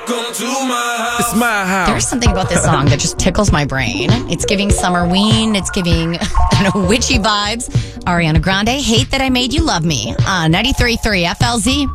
It's my house. There's something about this song that just tickles my brain. It's giving Summerween. It's giving, I don't know, witchy vibes. Ariana Grande, Hate That I Made You Love Me on 93.3 FLZ.